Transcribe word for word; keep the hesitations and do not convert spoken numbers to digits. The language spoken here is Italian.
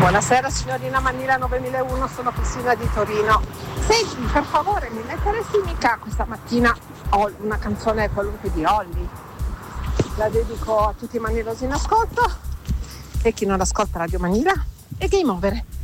Buonasera signorina Manila novemilauno, sono Cristina di Torino. Senti, per favore, mi metteresti mica questa mattina una canzone qualunque di Olly? La dedico a tutti i manilosi in ascolto e chi non ascolta Radio Manila e Game Over.